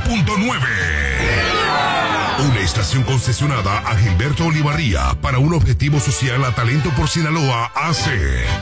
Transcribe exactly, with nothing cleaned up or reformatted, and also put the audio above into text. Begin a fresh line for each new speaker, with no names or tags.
punto nueve. Una estación concesionada a Gilberto Olivarría para un objetivo social a Talento por Sinaloa A C.